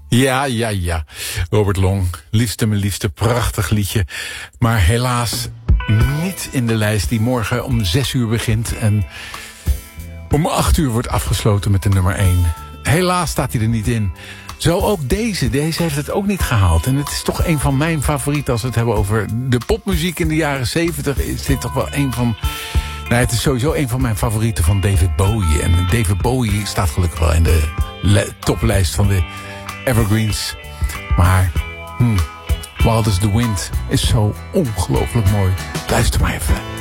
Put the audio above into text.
Ja. Robert Long, liefste mijn liefste, prachtig liedje. Maar helaas niet in de lijst die morgen om 6 uur begint. En om 8 uur wordt afgesloten met de nummer 1. Helaas staat hij er niet in. Zo ook deze. Deze heeft het ook niet gehaald. En het is toch een van mijn favorieten als we het hebben over de popmuziek in de jaren 70. Is dit toch wel een van... Nou, het is sowieso een van mijn favorieten van David Bowie. En David Bowie staat gelukkig wel in de toplijst van de Evergreens. Maar Wild as the Wind is zo ongelooflijk mooi. Luister maar even.